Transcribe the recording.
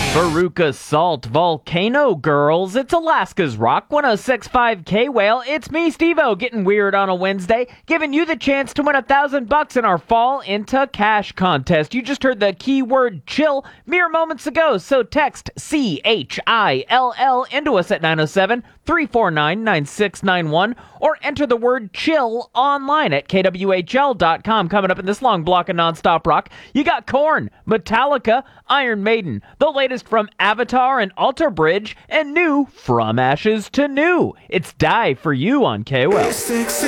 Veruca Salt, Volcano Girls, it's Alaska's Rock 106.5 K-Whale. It's me, Steve-O, getting weird on a Wednesday, giving you the chance to win $1,000 in our Fall into Cash contest. You just heard the keyword chill mere moments ago, so text CHILL into us at 907-349-9691 or enter the word chill online at KWHL.com. Coming up in this long block of nonstop rock, you got Korn, Metallica, Iron Maiden, the latest from Avatar and Alter Bridge, and new From Ashes to New. It's Die for You on KWEL.